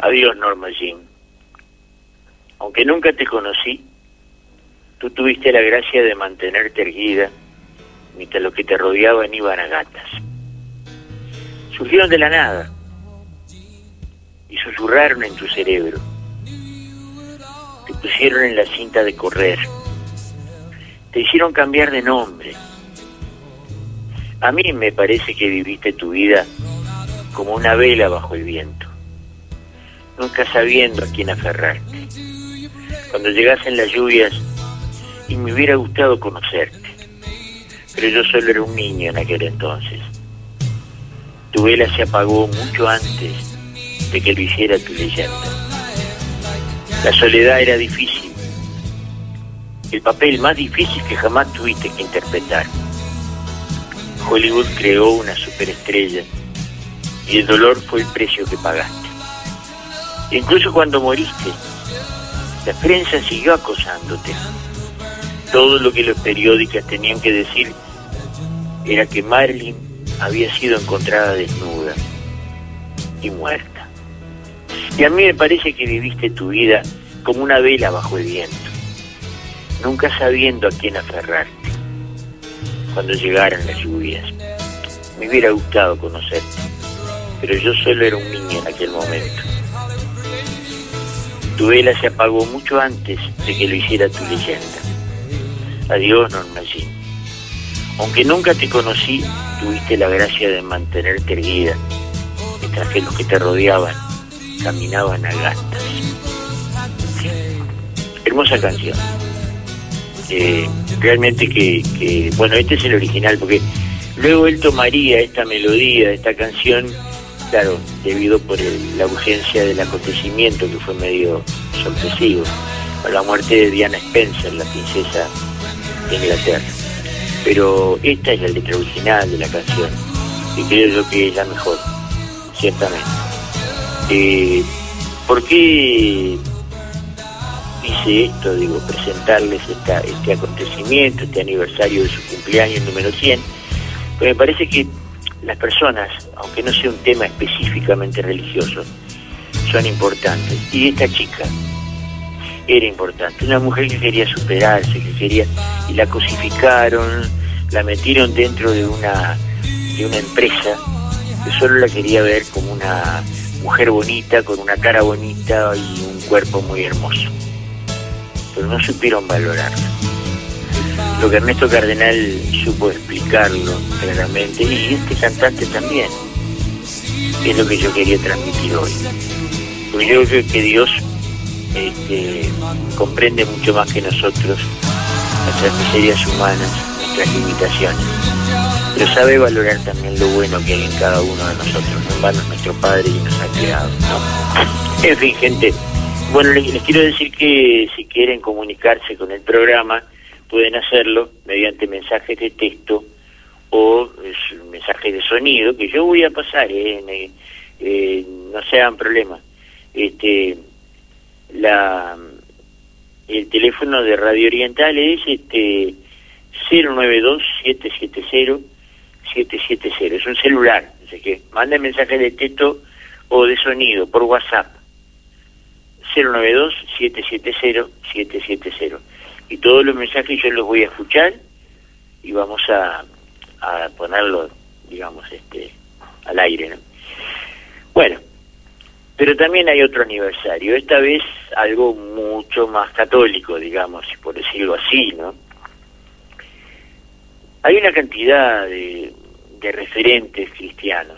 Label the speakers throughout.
Speaker 1: Adiós, Norma Jean. Aunque nunca te conocí, tú tuviste la gracia de mantenerte erguida mientras los que te rodeaban iban a gatas. Surgieron de la nada y susurraron en tu cerebro. Te pusieron en la cinta de correr. Te hicieron cambiar de nombre. A mí me parece que viviste tu vida como una vela bajo el viento, nunca sabiendo a quién aferrarte. Cuando llegasen las lluvias, y me hubiera gustado conocerte, pero yo solo era un niño en aquel entonces. Tu vela se apagó mucho antes de que lo hiciera tu leyenda. La soledad era difícil, el papel más difícil que jamás tuviste que interpretar. Hollywood creó una superestrella y el dolor fue el precio que pagaste. Incluso cuando moriste, la prensa siguió acosándote. Todo lo que los periódicos tenían que decir era que Marilyn había sido encontrada desnuda y muerta. Y a mí me parece que viviste tu vida como una vela bajo el viento, nunca sabiendo a quién aferrarte. Cuando llegaran las lluvias, me hubiera gustado conocerte, pero yo solo era un niño en aquel momento. Tu vela se apagó mucho antes de que lo hiciera tu leyenda. Adiós, Norma Jean. Aunque nunca te conocí, tuviste la gracia de mantenerte erguida, mientras que los que te rodeaban caminaban a gatas. Hermosa canción. Realmente que bueno, este es el original, porque luego él tomaría esta melodía, esta canción, claro, debido por la urgencia del acontecimiento que fue medio sorpresivo, por la muerte de Diana Spencer, la princesa de Inglaterra. Pero esta es la letra original de la canción, y creo yo que es la mejor, ciertamente. ¿Por qué hice esto? Digo, presentarles este acontecimiento, este aniversario de su cumpleaños número 100, pues me parece que las personas, aunque no sea un tema específicamente religioso, son importantes. Y esta chica era importante, una mujer que quería superarse, que quería, y la cosificaron, la metieron dentro de una empresa que solo la quería ver como una mujer bonita, con una cara bonita y un cuerpo muy hermoso, pero no supieron valorarla. Lo que Ernesto Cardenal supo explicarlo claramente, y este cantante también, es lo que yo quería transmitir hoy. Porque yo creo que Dios comprende mucho más que nosotros nuestras miserias humanas, nuestras limitaciones, pero sabe valorar también lo bueno que hay en cada uno de nosotros. No en vano es nuestro Padre y nos ha creado, ¿no? En fin, gente, bueno, les quiero decir que si quieren comunicarse con el programa, pueden hacerlo mediante mensajes de texto o mensajes de sonido, que yo voy a pasar, no se hagan problema. El teléfono de Radio Oriental es 092-770-770, es un celular, así que manden mensajes de texto o de sonido por WhatsApp, 092-770-770, y todos los mensajes yo los voy a escuchar y vamos a ponerlo, digamos, al aire, ¿no? Bueno, pero también hay otro aniversario, esta vez algo mucho más católico, digamos, por decirlo así, ¿no? Hay una cantidad de referentes cristianos.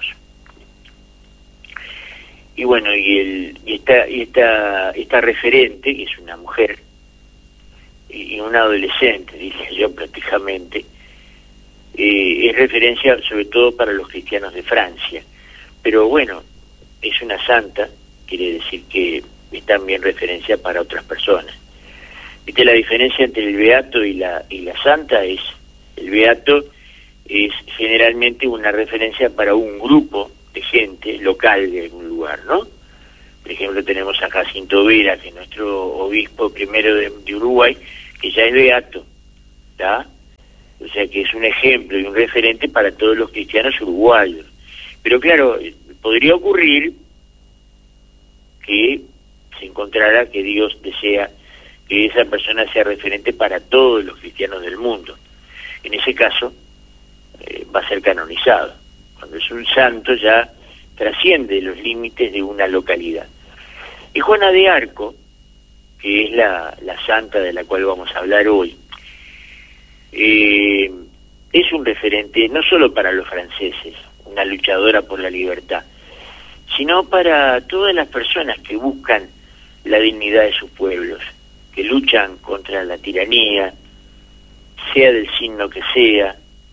Speaker 1: Y bueno, y esta referente, que es una mujer y una adolescente, diría yo prácticamente, es referencia sobre todo para los cristianos de Francia. Pero bueno, es una santa, quiere decir que es también referencia para otras personas. ¿Viste la diferencia entre el beato y la santa? Es el beato es generalmente una referencia para un grupo de gente local de algún lugar, ¿no? Por ejemplo, tenemos a Jacinto Vera, que es nuestro obispo primero de Uruguay, que ya es beato, ¿está? O sea que es un ejemplo y un referente para todos los cristianos uruguayos. Pero claro, podría ocurrir que se encontrara que Dios desea que esa persona sea referente para todos los cristianos del mundo. En ese caso, va a ser canonizado. Cuando es un santo ya trasciende los límites de una localidad. Y Juana de Arco, que es la santa de la cual vamos a hablar hoy, es un referente no solo para los franceses, una luchadora por la libertad, sino para todas las personas que buscan la dignidad de sus pueblos, que luchan contra la tiranía, sea del signo que sea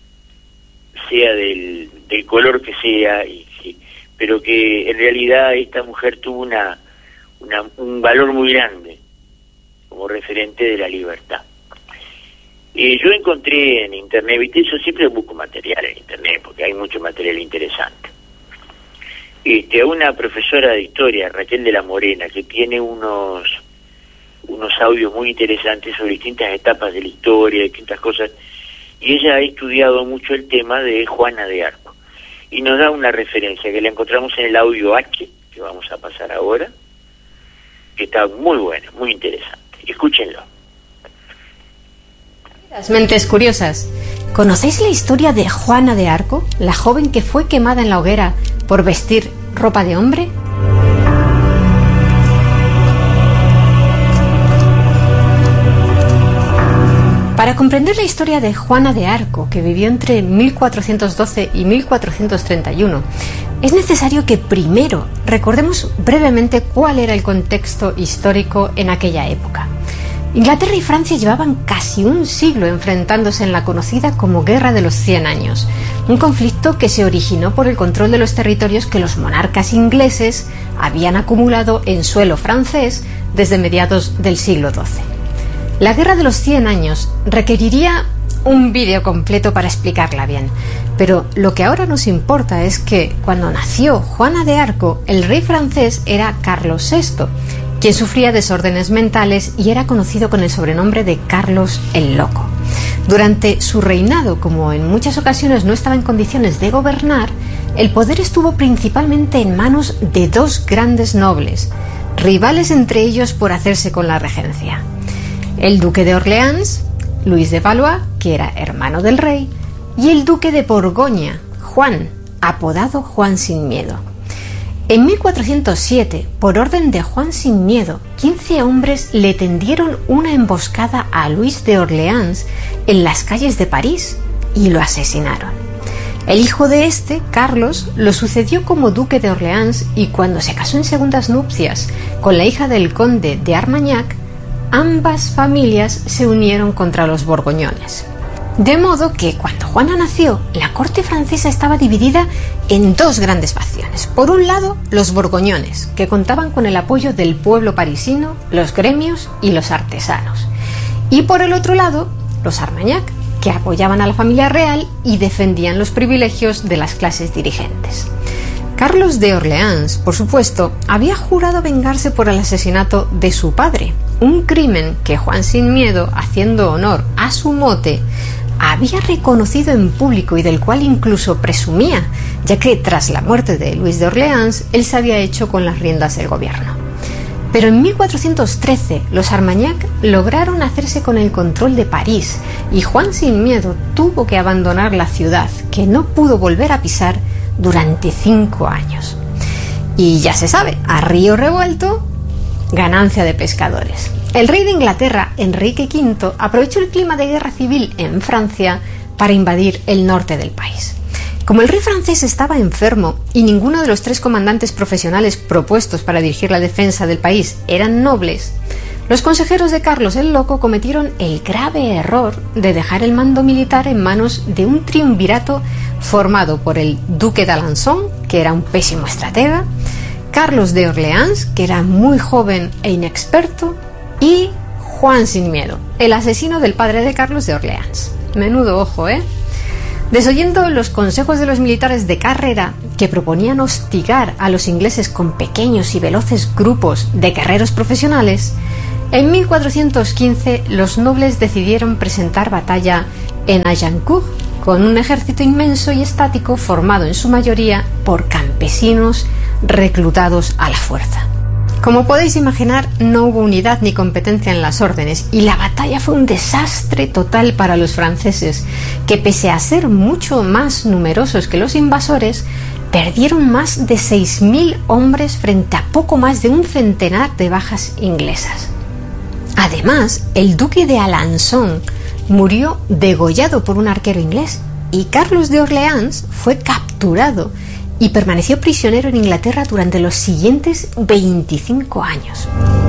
Speaker 1: del color que sea, pero que en realidad esta mujer tuvo un valor muy grande como referente de la libertad. Yo encontré en internet, ¿viste? Yo siempre busco material en internet porque hay mucho material interesante. A una profesora de historia, Raquel de la Morena, que tiene unos audios muy interesantes sobre distintas etapas de la historia, distintas cosas, y ella ha estudiado mucho el tema de Juana de Arco. Y nos da una referencia que la encontramos en el audio H, que vamos a pasar ahora, que está muy bueno, muy interesante. Escúchenlo.
Speaker 2: Las mentes curiosas. ¿Conocéis la historia de Juana de Arco, la joven que fue quemada en la hoguera por vestir ropa de hombre? Para comprender la historia de Juana de Arco, que vivió entre 1412 y 1431, es necesario que primero recordemos brevemente cuál era el contexto histórico en aquella época. Inglaterra y Francia llevaban casi un siglo enfrentándose en la conocida como Guerra de los 100 Años, un conflicto que se originó por el control de los territorios que los monarcas ingleses habían acumulado en suelo francés desde mediados del siglo XII. La Guerra de los 100 Años requeriría un vídeo completo para explicarla bien, pero lo que ahora nos importa es que cuando nació Juana de Arco, el rey francés era Carlos VI, quien sufría desórdenes mentales y era conocido con el sobrenombre de Carlos el Loco. Durante su reinado, como en muchas ocasiones no estaba en condiciones de gobernar, el poder estuvo principalmente en manos de dos grandes nobles, rivales entre ellos por hacerse con la regencia. El duque de Orleans, Luis de Valois, que era hermano del rey, y el duque de Borgoña, Juan, apodado Juan sin Miedo. En 1407, por orden de Juan sin Miedo, 15 hombres le tendieron una emboscada a Luis de Orleans en las calles de París y lo asesinaron. El hijo de este, Carlos, lo sucedió como duque de Orleans y cuando se casó en segundas nupcias con la hija del conde de Armagnac, ambas familias se unieron contra los borgoñones. De modo que cuando Juana nació, la corte francesa estaba dividida en dos grandes facciones. Por un lado, los borgoñones, que contaban con el apoyo del pueblo parisino, los gremios y los artesanos. Y por el otro lado, los Armagnac, que apoyaban a la familia real y defendían los privilegios de las clases dirigentes. Carlos de Orleans, por supuesto, había jurado vengarse por el asesinato de su padre, un crimen que Juan sin Miedo, haciendo honor a su mote, había reconocido en público y del cual incluso presumía, ya que tras la muerte de Luis de Orleans, él se había hecho con las riendas del gobierno. Pero en 1413 los Armagnac lograron hacerse con el control de París y Juan sin Miedo tuvo que abandonar la ciudad, que no pudo volver a pisar durante 5 años. Y ya se sabe, a río revuelto, ganancia de pescadores. El rey de Inglaterra, Enrique V, aprovechó el clima de guerra civil en Francia para invadir el norte del país. Como el rey francés estaba enfermo y ninguno de los 3 comandantes profesionales propuestos para dirigir la defensa del país eran nobles, los consejeros de Carlos el Loco cometieron el grave error de dejar el mando militar en manos de un triunvirato formado por el duque d'Alençon, que era un pésimo estratega, Carlos de Orleans, que era muy joven e inexperto, y Juan sin Miedo, el asesino del padre de Carlos de Orleans. Menudo ojo, ¿eh? Desoyendo los consejos de los militares de carrera que proponían hostigar a los ingleses con pequeños y veloces grupos de guerreros profesionales, en 1415 los nobles decidieron presentar batalla en Agincourt con un ejército inmenso y estático formado en su mayoría por campesinos reclutados a la fuerza. Como podéis imaginar, no hubo unidad ni competencia en las órdenes y la batalla fue un desastre total para los franceses, que pese a ser mucho más numerosos que los invasores, perdieron más de 6.000 hombres frente a poco más de un centenar de bajas inglesas. Además, el duque de Alençon murió degollado por un arquero inglés y Carlos de Orleans fue capturado y permaneció prisionero en Inglaterra durante los siguientes 25 años.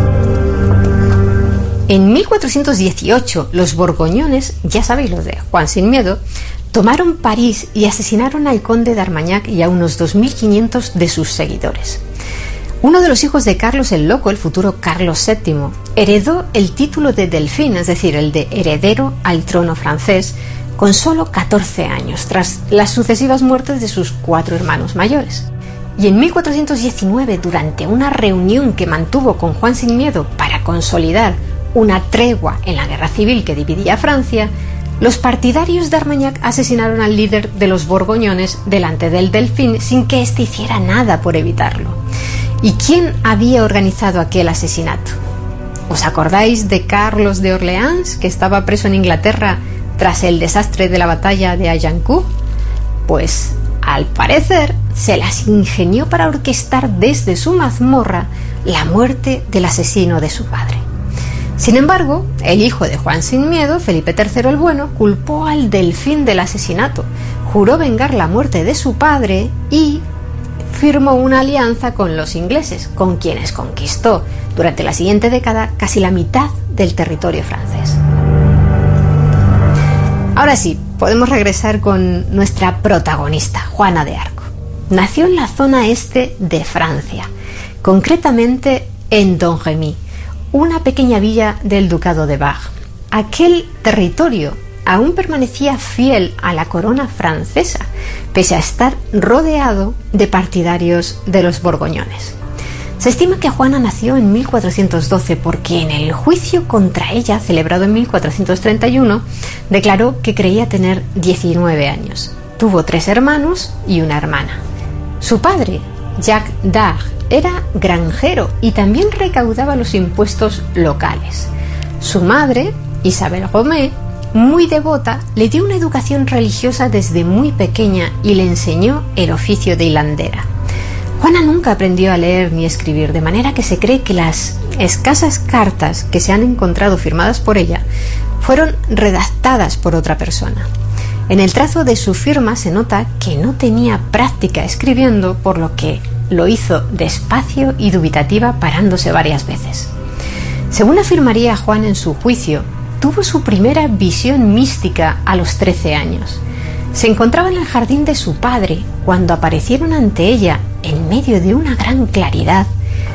Speaker 2: En 1418, los borgoñones, ya sabéis los de Juan sin Miedo, tomaron París y asesinaron al conde de Armagnac y a unos 2.500 de sus seguidores. Uno de los hijos de Carlos el Loco, el futuro Carlos VII, heredó el título de Delfín, es decir, el de heredero al trono francés, con solo 14 años, tras las sucesivas muertes de sus 4 hermanos mayores. Y en 1419, durante una reunión que mantuvo con Juan sin Miedo para consolidar una tregua en la guerra civil que dividía a Francia, los partidarios de Armagnac asesinaron al líder de los borgoñones delante del Delfín sin que éste hiciera nada por evitarlo. ¿Y quién había organizado aquel asesinato? ¿Os acordáis de Carlos de Orleans, que estaba preso en Inglaterra tras el desastre de la batalla de Agincourt? Pues, al parecer, se las ingenió para orquestar desde su mazmorra la muerte del asesino de su padre. Sin embargo, el hijo de Juan sin Miedo, Felipe III el Bueno, culpó al Delfín del asesinato, juró vengar la muerte de su padre y firmó una alianza con los ingleses, con quienes conquistó durante la siguiente década casi la mitad del territorio francés. Ahora sí, podemos regresar con nuestra protagonista, Juana de Arco. Nació en la zona este de Francia, concretamente en Domremy, una pequeña villa del ducado de Bar. Aquel territorio aún permanecía fiel a la corona francesa, pese a estar rodeado de partidarios de los borgoñones. Se estima que Juana nació en 1412 porque en el juicio contra ella, celebrado en 1431, declaró que creía tener 19 años. Tuvo 3 hermanos y una hermana. Su padre, Jacques d'Arc, era granjero y también recaudaba los impuestos locales. Su madre, Isabel Romé, muy devota, le dio una educación religiosa desde muy pequeña y le enseñó el oficio de hilandera. Juana nunca aprendió a leer ni escribir, de manera que se cree que las escasas cartas que se han encontrado firmadas por ella fueron redactadas por otra persona. En el trazo de su firma se nota que no tenía práctica escribiendo, por lo que lo hizo despacio y dubitativa, parándose varias veces. Según afirmaría Juan en su juicio, tuvo su primera visión mística a los 13 años. Se encontraba en el jardín de su padre cuando aparecieron ante ella, en medio de una gran claridad,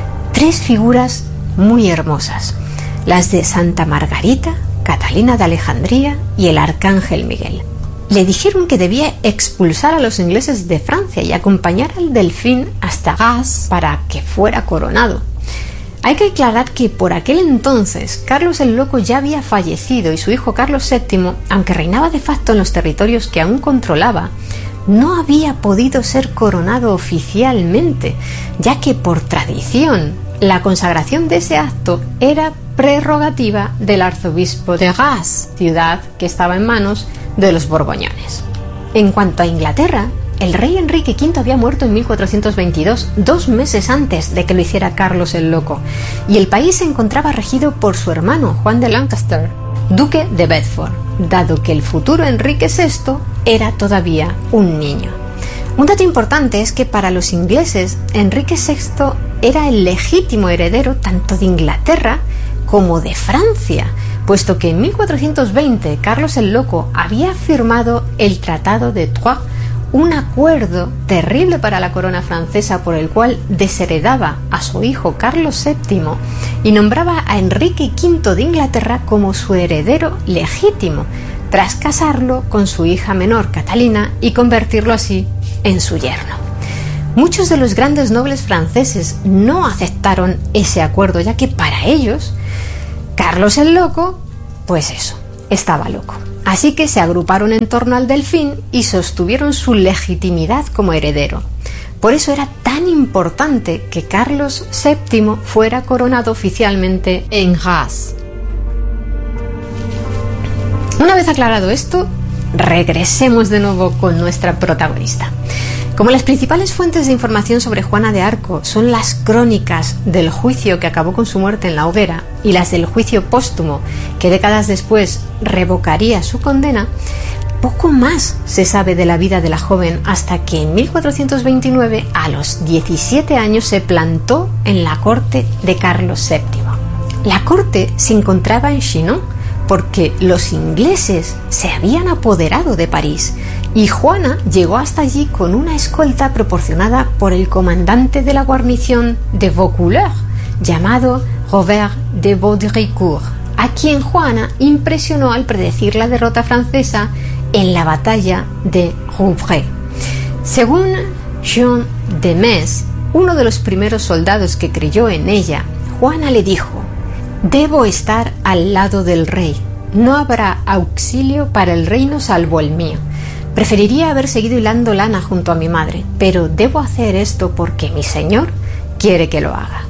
Speaker 2: 3 figuras muy hermosas, las de Santa Margarita, Catalina de Alejandría y el Arcángel Miguel. Le dijeron que debía expulsar a los ingleses de Francia y acompañar al Delfín hasta Reims para que fuera coronado. Hay que aclarar que por aquel entonces Carlos el Loco ya había fallecido y su hijo Carlos VII, aunque reinaba de facto en los territorios que aún controlaba, no había podido ser coronado oficialmente, ya que por tradición la consagración de ese acto era prerrogativa del arzobispo de Reims, ciudad que estaba en manos de los borgoñones. En cuanto a Inglaterra, el rey Enrique V había muerto en 1422, 2 meses antes de que lo hiciera Carlos el Loco, y el país se encontraba regido por su hermano Juan de Lancaster, duque de Bedford, dado que el futuro Enrique VI era todavía un niño. Un dato importante es que para los ingleses, Enrique VI era el legítimo heredero tanto de Inglaterra como de Francia, puesto que en 1420 Carlos el Loco había firmado el Tratado de Troyes, un acuerdo terrible para la corona francesa por el cual desheredaba a su hijo Carlos VII y nombraba a Enrique V de Inglaterra como su heredero legítimo, tras casarlo con su hija menor Catalina y convertirlo así en su yerno. Muchos de los grandes nobles franceses no aceptaron ese acuerdo, ya que para ellos Carlos el Loco, pues eso, estaba loco. Así que se agruparon en torno al Delfín y sostuvieron su legitimidad como heredero. Por eso era tan importante que Carlos VII fuera coronado oficialmente en Reims. Una vez aclarado esto, regresemos de nuevo con nuestra protagonista. Como las principales fuentes de información sobre Juana de Arco son las crónicas del juicio que acabó con su muerte en la hoguera y las del juicio póstumo que décadas después revocaría su condena, poco más se sabe de la vida de la joven hasta que en 1429, a los 17 años, se plantó en la corte de Carlos VII. La corte se encontraba en Chinon porque los ingleses se habían apoderado de París y Juana llegó hasta allí con una escolta proporcionada por el comandante de la guarnición de Vaucouleurs, llamado Robert de Baudricourt, a quien Juana impresionó al predecir la derrota francesa en la batalla de Rouvray. Según Jean de Metz, uno de los primeros soldados que creyó en ella, Juana le dijo: «Debo estar al lado del rey. No habrá auxilio para el reino salvo el mío. Preferiría haber seguido hilando lana junto a mi madre, pero debo hacer esto porque mi señor quiere que lo haga».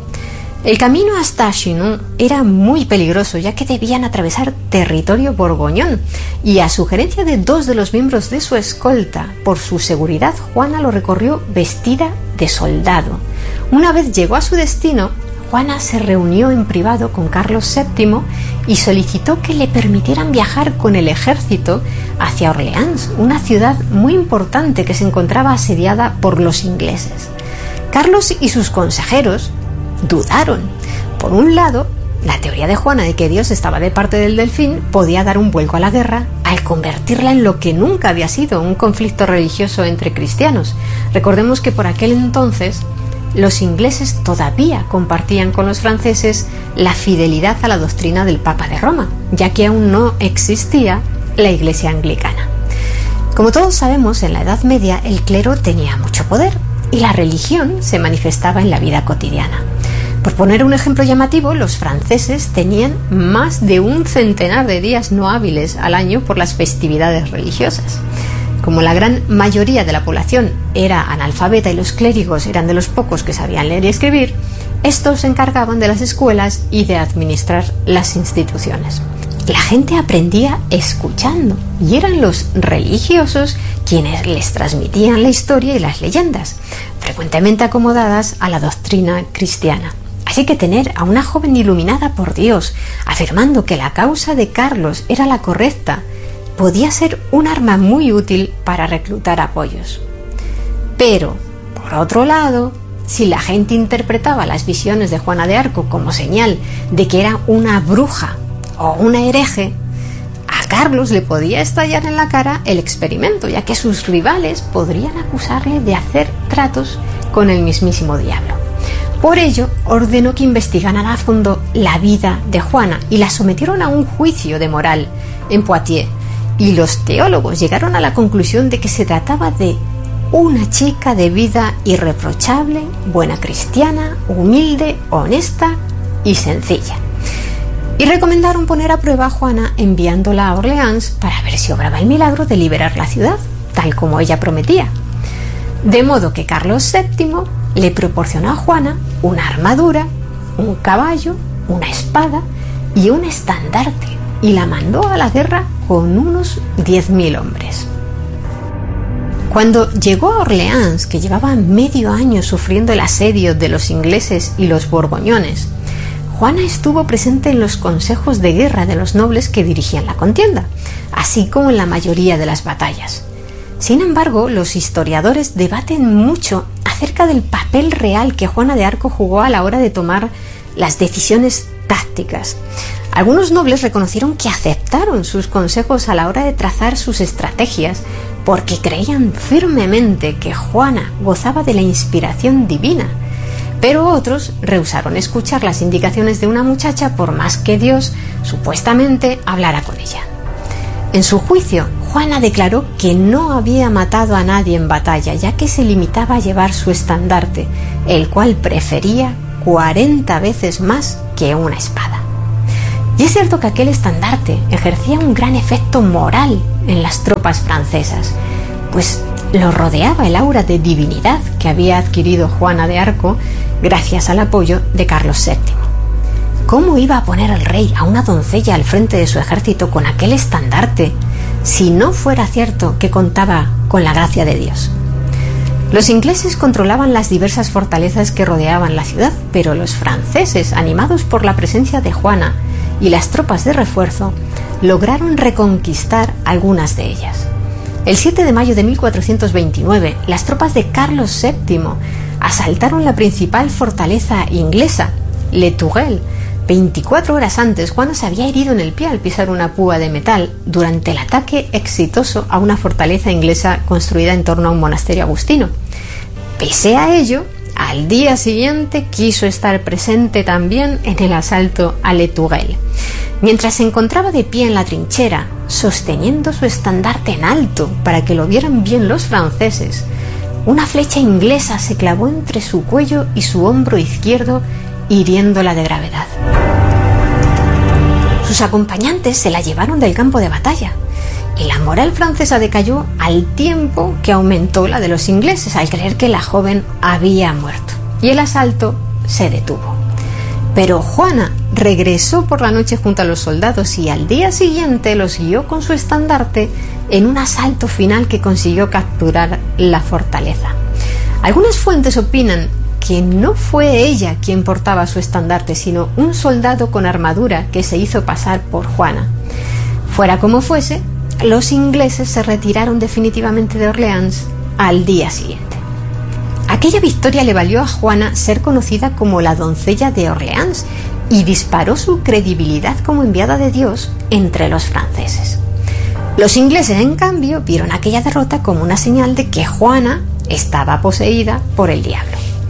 Speaker 2: El camino hasta Chinon era muy peligroso, ya que debían atravesar territorio borgoñón, y a sugerencia de dos de los miembros de su escolta, por su seguridad, Juana lo recorrió vestida de soldado. Una vez llegó a su destino, Juana se reunió en privado con Carlos VII y solicitó que le permitieran viajar con el ejército hacia Orleans, una ciudad muy importante que se encontraba asediada por los ingleses. Carlos y sus consejeros dudaron. Por un lado, la teoría de Juana de que Dios estaba de parte del delfín podía dar un vuelco a la guerra al convertirla en lo que nunca había sido, un conflicto religioso entre cristianos. Recordemos que por aquel entonces los ingleses todavía compartían con los franceses la fidelidad a la doctrina del Papa de Roma, ya que aún no existía la Iglesia anglicana. Como todos sabemos, en la Edad Media el clero tenía mucho poder y la religión se manifestaba en la vida cotidiana. Por poner un ejemplo llamativo, los franceses tenían más de 100 de días no hábiles al año por las festividades religiosas. Como la gran mayoría de la población era analfabeta y los clérigos eran de los pocos que sabían leer y escribir, estos se encargaban de las escuelas y de administrar las instituciones. La gente aprendía escuchando y eran los religiosos quienes les transmitían la historia y las leyendas, frecuentemente acomodadas a la doctrina cristiana. Así que tener a una joven iluminada por Dios, afirmando que la causa de Carlos era la correcta, podía ser un arma muy útil para reclutar apoyos. Pero, por otro lado, si la gente interpretaba las visiones de Juana de Arco como señal de que era una bruja o una hereje, a Carlos le podía estallar en la cara el experimento, ya que sus rivales podrían acusarle de hacer tratos con el mismísimo diablo. Por ello, ordenó que investigaran a fondo la vida de Juana y la sometieron a un juicio de moral en Poitiers, y los teólogos llegaron a la conclusión de que se trataba de una chica de vida irreprochable, buena cristiana, humilde, honesta y sencilla. Y recomendaron poner a prueba a Juana enviándola a Orleans para ver si obraba el milagro de liberar la ciudad, tal como ella prometía. De modo que Carlos VII le proporcionó a Juana una armadura, un caballo, una espada y un estandarte, y la mandó a la guerra con unos 10.000 hombres. Cuando llegó a Orleans, que llevaba medio año sufriendo el asedio de los ingleses y los borgoñones, Juana estuvo presente en los consejos de guerra de los nobles que dirigían la contienda, así como en la mayoría de las batallas. Sin embargo, los historiadores debaten mucho acerca del papel real que Juana de Arco jugó a la hora de tomar las decisiones tácticas. Algunos nobles reconocieron que aceptaron sus consejos a la hora de trazar sus estrategias porque creían firmemente que Juana gozaba de la inspiración divina, pero otros rehusaron escuchar las indicaciones de una muchacha por más que Dios supuestamente hablara con ella. En su juicio, Juana declaró que no había matado a nadie en batalla, ya que se limitaba a llevar su estandarte, el cual prefería 40 veces más que una espada. Y es cierto que aquel estandarte ejercía un gran efecto moral en las tropas francesas, pues lo rodeaba el aura de divinidad que había adquirido Juana de Arco gracias al apoyo de Carlos VII. ¿Cómo iba a poner el rey a una doncella al frente de su ejército con aquel estandarte si no fuera cierto que contaba con la gracia de Dios? Los ingleses controlaban las diversas fortalezas que rodeaban la ciudad, pero los franceses, animados por la presencia de Juana y las tropas de refuerzo, lograron reconquistar algunas de ellas. El 7 de mayo de 1429, las tropas de Carlos VII asaltaron la principal fortaleza inglesa, Le Tourelle. 24 horas antes, Juana se había herido en el pie al pisar una púa de metal durante el ataque exitoso a una fortaleza inglesa construida en torno a un monasterio agustino. Pese a ello, al día siguiente quiso estar presente también en el asalto a Le Tourelle. Mientras se encontraba de pie en la trinchera, sosteniendo su estandarte en alto para que lo vieran bien los franceses, una flecha inglesa se clavó entre su cuello y su hombro izquierdo, hiriéndola de gravedad. Sus acompañantes se la llevaron del campo de batalla y la moral francesa decayó al tiempo que aumentó la de los ingleses al creer que la joven había muerto, y el asalto se detuvo. Pero Juana regresó por la noche junto a los soldados y al día siguiente los guió con su estandarte en un asalto final que consiguió capturar la fortaleza. Algunas fuentes opinan que no fue ella quien portaba su estandarte, sino un soldado con armadura que se hizo pasar por Juana. Fuera como fuese, los ingleses se retiraron definitivamente de Orleans al día siguiente. Aquella victoria le valió a Juana ser conocida como la doncella de Orleans y disparó su credibilidad como enviada de Dios entre los franceses. Los ingleses, en cambio, vieron aquella derrota como una señal de que Juana estaba poseída por el diablo.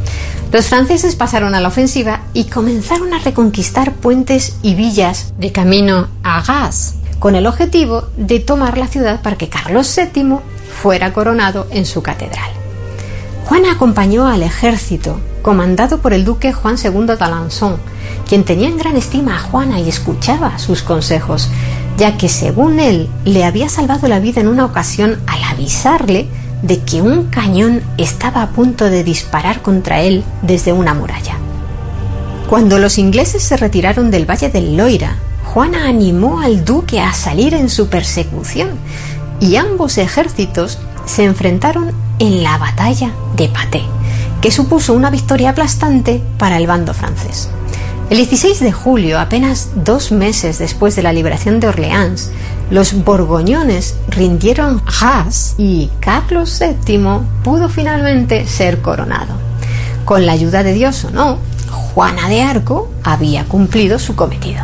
Speaker 2: Los franceses pasaron a la ofensiva y comenzaron a reconquistar puentes y villas de camino a Arras, con el objetivo de tomar la ciudad para que Carlos VII fuera coronado en su catedral. Juana acompañó al ejército, comandado por el duque Juan II d'Alençon, quien tenía en gran estima a Juana y escuchaba sus consejos, ya que según él le había salvado la vida en una ocasión al avisarle de que un cañón estaba a punto de disparar contra él desde una muralla. Cuando los ingleses se retiraron del Valle del Loira, Juana animó al duque a salir en su persecución y ambos ejércitos se enfrentaron en la batalla de Patay, que supuso una victoria aplastante para el bando francés. El 16 de julio, apenas 2 meses después de la liberación de Orleans, los borgoñones rindieron Arras y Carlos VII pudo finalmente ser coronado. Con la ayuda de Dios o no, Juana de Arco había cumplido su cometido.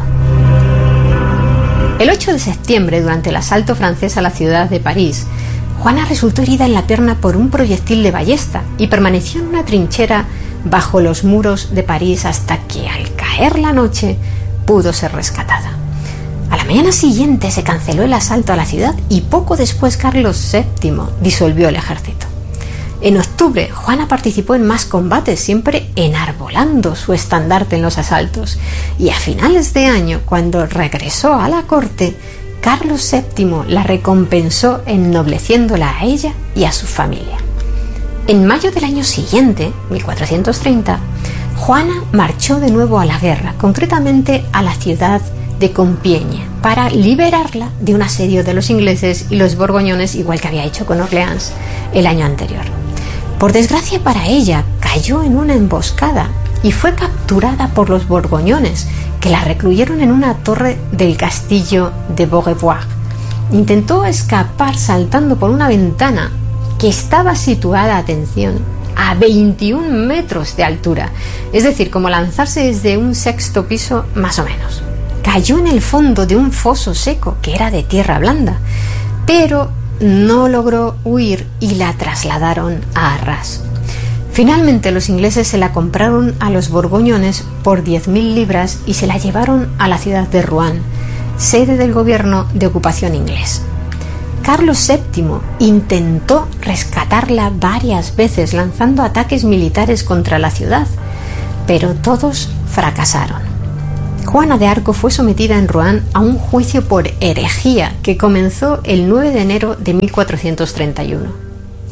Speaker 2: El 8 de septiembre, durante el asalto francés a la ciudad de París, Juana resultó herida en la pierna por un proyectil de ballesta y permaneció en una trinchera bajo los muros de París hasta que, al caer la noche, pudo ser rescatada. A la mañana siguiente se canceló el asalto a la ciudad y poco después Carlos VII disolvió el ejército. En octubre, Juana participó en más combates, siempre enarbolando su estandarte en los asaltos, y a finales de año, cuando regresó a la corte, Carlos VII la recompensó ennobleciéndola a ella y a su familia. En mayo del año siguiente, 1430, Juana marchó de nuevo a la guerra, concretamente a la ciudad de Compiègne, para liberarla de un asedio de los ingleses y los borgoñones, igual que había hecho con Orleans el año anterior. Por desgracia para ella, cayó en una emboscada y fue capturada por los borgoñones, que la recluyeron en una torre del castillo de Beaurevoir. Intentó escapar saltando por una ventana que estaba situada, atención, a 21 metros de altura, es decir, como lanzarse desde un 6º piso más o menos. Cayó en el fondo de un foso seco que era de tierra blanda, pero no logró huir y la trasladaron a Arras. Finalmente los ingleses se la compraron a los borgoñones por 10.000 libras y se la llevaron a la ciudad de Rouen, sede del gobierno de ocupación inglés. Carlos VII intentó rescatarla varias veces lanzando ataques militares contra la ciudad, pero todos fracasaron. Juana de Arco fue sometida en Rouen a un juicio por herejía que comenzó el 9 de enero de 1431.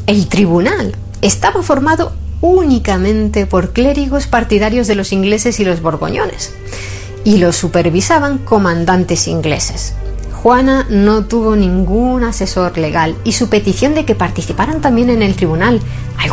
Speaker 2: El tribunal estaba formado únicamente por clérigos partidarios de los ingleses y los borgoñones, y lo supervisaban comandantes ingleses. Juana no tuvo ningún asesor legal y su petición de que participaran también en el tribunal,